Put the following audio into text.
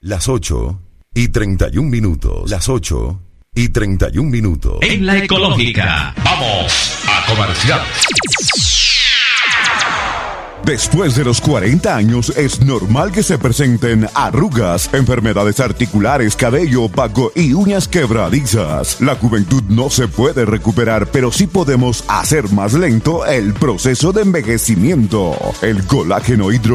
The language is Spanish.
Las 8:31. Las 8:31. En la ecológica, vamos a comercial. Después de los 40 años es normal que se presenten arrugas, enfermedades articulares, cabello opaco y uñas quebradizas. La juventud no se puede recuperar, pero sí podemos hacer más lento el proceso de envejecimiento. El colágeno hidro